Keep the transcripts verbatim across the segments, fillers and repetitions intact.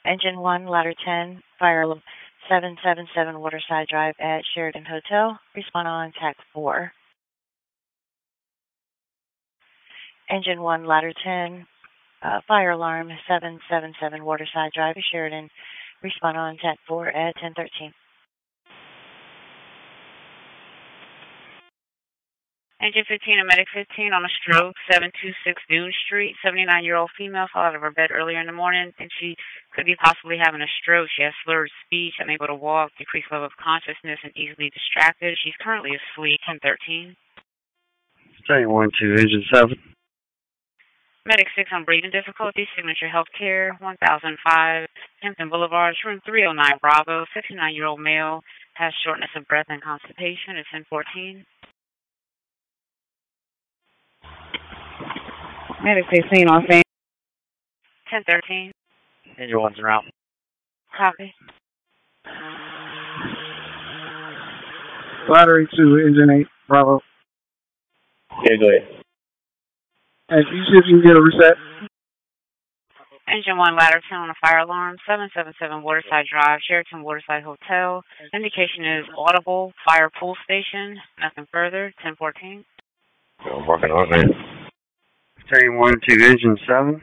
Engine one, ladder ten, fire seven seven seven Waterside Drive at Sheridan Hotel. Respond on T A C four. Engine one, ladder ten, uh, fire alarm seven seven seven Waterside Drive at Sheridan. Respond on T A C four at ten thirteen. Engine fifteen and Medic fifteen on a stroke, seven two six Dune Street. seventy-nine-year-old female fell out of her bed earlier in the morning, and she could be possibly having a stroke. She has slurred speech, unable to walk, decreased level of consciousness, and easily distracted. She's currently asleep. ten thirteen. Train one two, Engine seven. Medic six on breathing difficulties. Signature Healthcare, one thousand five Hampton Boulevard, room three oh nine Bravo. sixty-nine-year-old male has shortness of breath and constipation. It's ten fourteen. Medic sixteen on fan. ten thirteen. Engine one's around. Copy. Battery two, Engine eight, Bravo. Yeah, go ahead. And can you see if you can get a reset? Engine one, ladder ten on a fire alarm, seven seven seven Waterside Drive, Sheraton Waterside Hotel. Indication is audible, fire pool station. Nothing further. ten fourteen. I'm working on it. Train one two, Engine seven.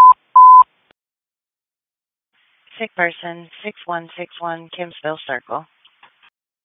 Sick person, six one six one Kimsville Circle.